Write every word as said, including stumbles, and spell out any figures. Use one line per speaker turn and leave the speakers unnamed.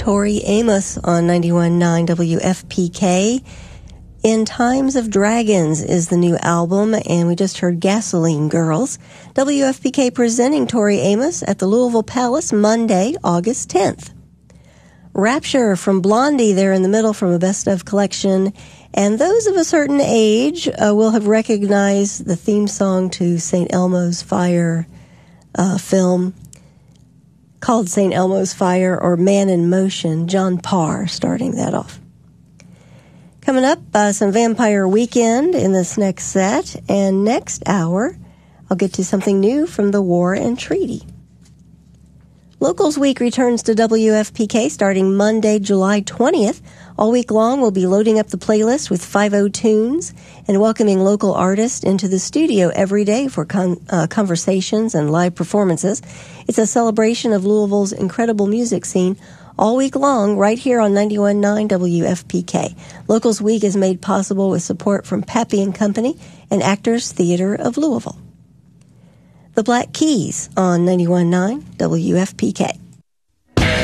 Tori Amos on ninety-one point nine W F P K. In Times of Dragons is the new album, and we just heard Gasoline Girls. W F P K presenting Tori Amos at the Louisville Palace Monday, August tenth. Rapture from Blondie there in the middle from a Best Of collection. And those of a certain age uh, will have recognized the theme song to Saint Elmo's Fire uh, film called Saint Elmo's Fire or Man in Motion. John Parr starting that off. Coming up, uh, some Vampire Weekend in this next set. And next hour, I'll get to something new from the War and Treaty. Locals Week returns to W F P K starting Monday, July twentieth. All week long, we'll be loading up the playlist with five oh tunes and welcoming local artists into the studio every day for con- uh, conversations and live performances. It's a celebration of Louisville's incredible music scene all week long right here on ninety-one point nine W F P K. Locals Week is made possible with support from Pappy and Company and Actors Theater of Louisville. The Black Keys on ninety-one point nine W F P K.